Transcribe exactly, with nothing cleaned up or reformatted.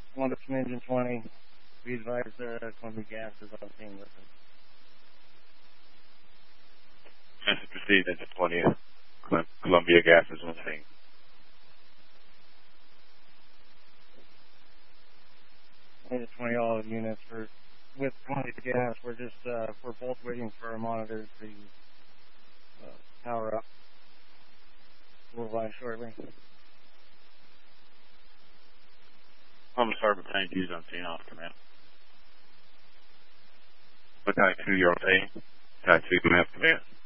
One from Engine twenty. We advise uh, Columbia Gas is on scene with us. Message received, Engine twenty. Columbia Gas is on scene. Engine twenty, all units for with Columbia Gas. We're just uh, we're both waiting for our monitors to uh, power up. We'll arrive shortly. I'm sorry, Battalion two's on scene, off command. Battalion two, you're on scene. Battalion two, you have command.